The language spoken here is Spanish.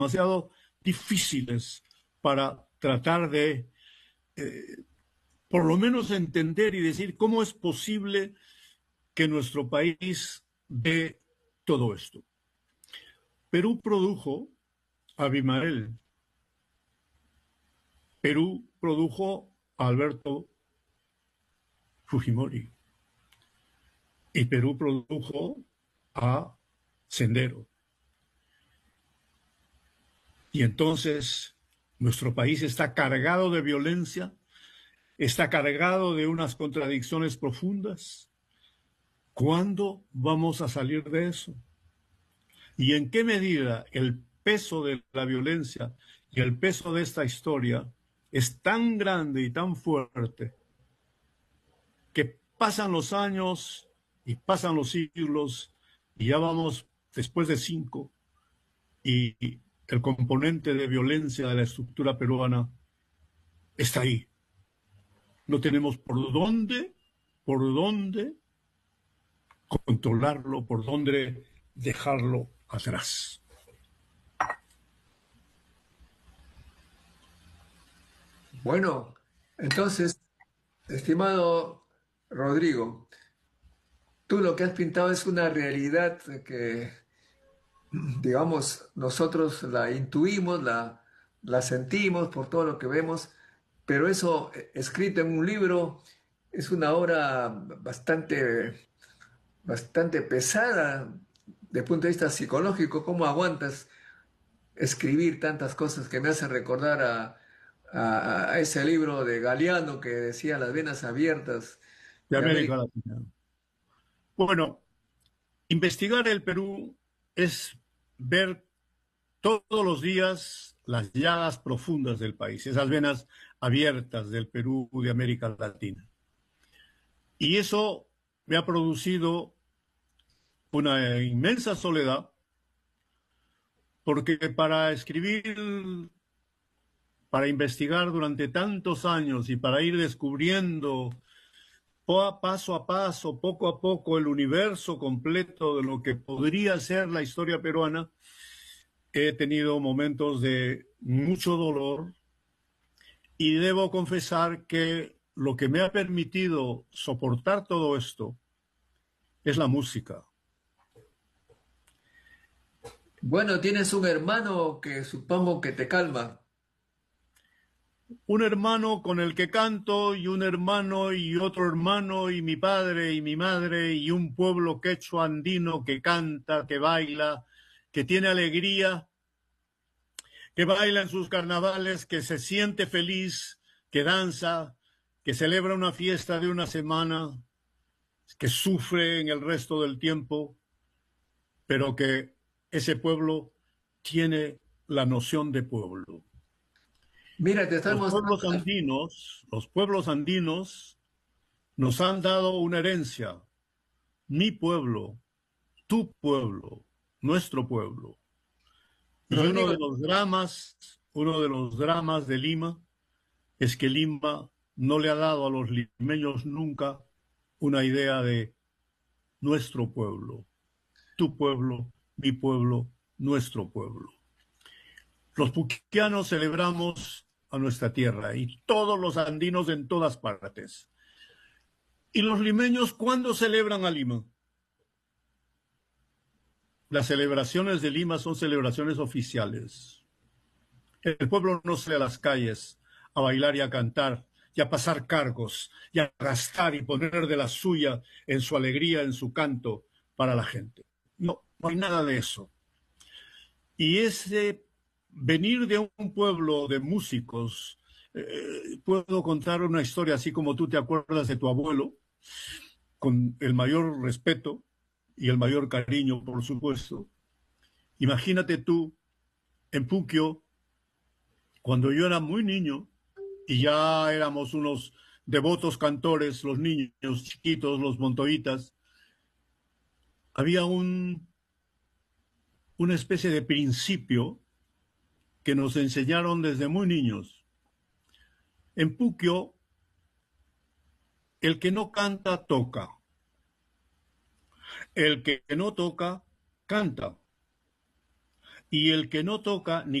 demasiado difíciles para tratar de, por lo menos, entender y decir cómo es posible que nuestro país ve todo esto. Perú produjo a Abimael, Perú produjo a Alberto Fujimori y Perú produjo a Sendero. Y entonces nuestro país está cargado de violencia, está cargado de unas contradicciones profundas. ¿Cuándo vamos a salir de eso? ¿Y en qué medida el peso de la violencia y el peso de esta historia es tan grande y tan fuerte que pasan los años y pasan los siglos y ya vamos después de 5 y el componente de violencia de la estructura peruana está ahí? No tenemos por dónde controlarlo, por dónde dejarlo atrás. Bueno, entonces, estimado Rodrigo, tú lo que has pintado es una realidad que, digamos, nosotros la intuimos, la sentimos por todo lo que vemos, pero eso escrito en un libro es una obra bastante pesada desde el punto de vista psicológico. ¿Cómo aguantas escribir tantas cosas que me hacen recordar a ese libro de Galeano que decía Las venas abiertas De de América América? Latina. Bueno, investigar el Perú es ver todos los días las llagas profundas del país, esas venas abiertas del Perú de América Latina. Y eso me ha producido una inmensa soledad, porque para escribir, para investigar durante tantos años y para ir descubriendo paso a paso, poco a poco, el universo completo de lo que podría ser la historia peruana, he tenido momentos de mucho dolor y debo confesar que lo que me ha permitido soportar todo esto es la música. Bueno, tienes un hermano que supongo que te calma. Un hermano con el que canto y un hermano y otro hermano y mi padre y mi madre y un pueblo quechua andino que canta, que baila, que tiene alegría, que baila en sus carnavales, que se siente feliz, que danza, que celebra una fiesta de una semana, que sufre en el resto del tiempo, pero que ese pueblo tiene la noción de pueblo. Mira, te estoy mostrando. Los pueblos andinos nos han dado una herencia, mi pueblo, tu pueblo, nuestro pueblo. Y Rodrigo, uno de los dramas de Lima es que Lima no le ha dado a los limeños nunca una idea de nuestro pueblo, tu pueblo, mi pueblo, nuestro pueblo. Los puquianos celebramos a nuestra tierra y todos los andinos en todas partes. ¿Y los limeños cuándo celebran a Lima? Las celebraciones de Lima son celebraciones oficiales. El pueblo no sale a las calles a bailar y a cantar y a pasar cargos y a gastar y poner de la suya en su alegría, en su canto para la gente. No, no hay nada de eso. Y ese venir de un pueblo de músicos, puedo contar una historia así como tú te acuerdas de tu abuelo, con el mayor respeto y el mayor cariño, por supuesto. Imagínate tú en Puquio, cuando yo era muy niño, y ya éramos unos devotos cantores, los niños chiquitos, los montoitas, había una especie de principio que nos enseñaron desde muy niños. En Puquio, el que no canta, toca. El que no toca, canta. y el que no toca ni